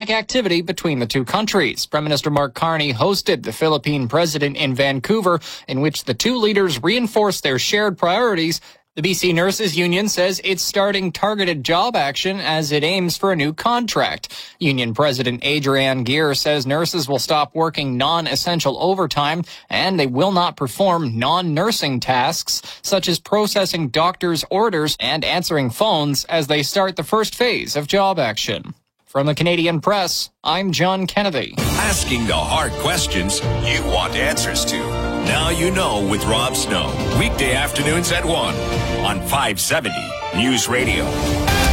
diplomatic activity between the two countries. Prime Minister Mark Carney hosted the Philippine president in Vancouver, in which the two leaders reinforced their shared priorities. The BC Nurses Union says it's starting targeted job action as it aims for a new contract. Union President Adrienne Gear says nurses will stop working non-essential overtime and they will not perform non-nursing tasks such as processing doctors' orders and answering phones as they start the first phase of job action. From the Canadian Press, I'm John Kennedy. Asking the hard questions you want answers to. Now you know with Rob Snow. Weekday afternoons at 1 on 570 News Radio.